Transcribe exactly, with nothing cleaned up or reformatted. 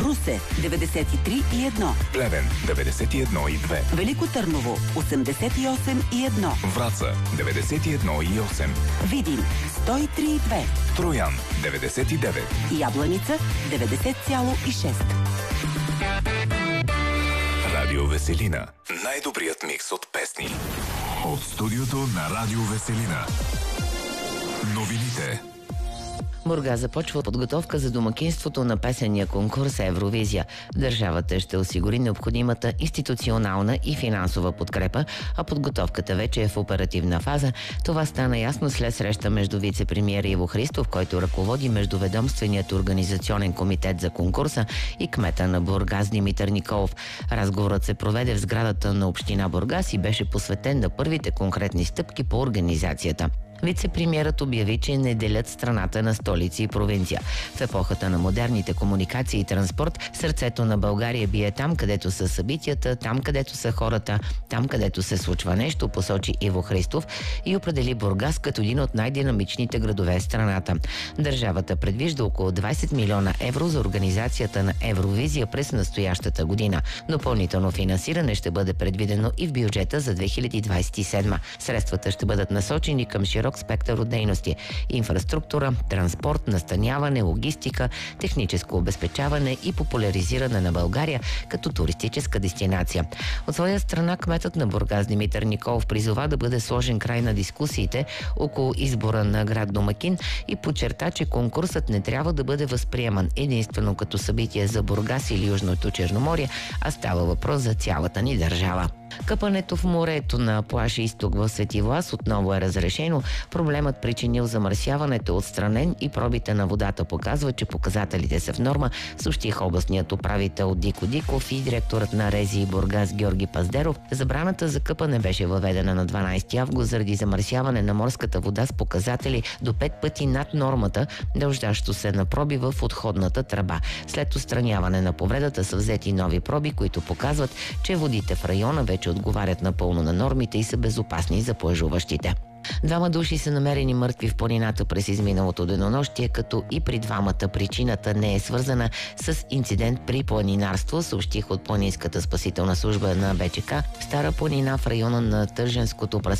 Русе деветдесет и три и едно. Плевен деветдесет и едно и две. Велико Търново осемдесет и осем и едно. Враца деветдесет и едно и осем. Видин сто и три и две. Троян деветдесет и девет. Ябланица деветдесет цяло и шест. Радио Веселина. Най-добрият микс от песни. От студиото на Радио Веселина. Новините. Бургас започва подготовка за домакинството на песенния конкурс Евровизия. Държавата ще осигури необходимата институционална и финансова подкрепа, а подготовката вече е в оперативна фаза. Това стана ясно след среща между вице-премиер Иво Христов, който ръководи Междуведомственият организационен комитет за конкурса, и кмета на Бургас Димитър Николов. Разговорът се проведе в сградата на община Бургас и беше посветен на първите конкретни стъпки по организацията. Вице-премиерът обяви, че не делят страната на столици и провинция. В епохата на модерните комуникации и транспорт сърцето на България бие там, където са събитията, там, където са хората, там, където се случва нещо, посочи Иво Христов и определи Бургас като един от най-динамичните градове в страната. Държавата предвижда около двайсет милиона евро за организацията на Евровизия през настоящата година. Допълнително финансиране ще бъде предвидено и в бюджета за две хиляди двайсет и седма. Средствата ще бъдат насочени към широк спектър от дейности – инфраструктура, транспорт, настаняване, логистика, техническо обезпечаване и популяризиране на България като туристическа дестинация. От своя страна кметът на Бургас Димитър Николов призова да бъде сложен край на дискусиите около избора на град домакин и подчерта, че конкурсът не трябва да бъде възприеман единствено като събитие за Бургас или Южното Черноморие, а става въпрос за цялата ни държава. Къпането в морето на плаж Изток в Свети Влас отново е разрешено. Проблемът, причинил замърсяването, е отстранен и пробите на водата показват, че показателите са в норма, съобщих областният управител Дико Диков и директорът на РЕЗИ Бургас Георги Паздаров. Забраната за къпане беше въведена на дванайсети август заради замърсяване на морската вода с показатели до пет пъти над нормата, дължащо се на проби в отходната тръба. След отстраняване на повредата са взети нови проби, които показват, че водите в района вече отговарят напълно на нормите и са безопасни за плажуващите. Двама души са намерени мъртви в планината през изминалото денонощие, като и при двамата причината не е свързана с инцидент при планинарство, съобщих от Планинската спасителна служба на БЧК. Стара планина в района на Търженското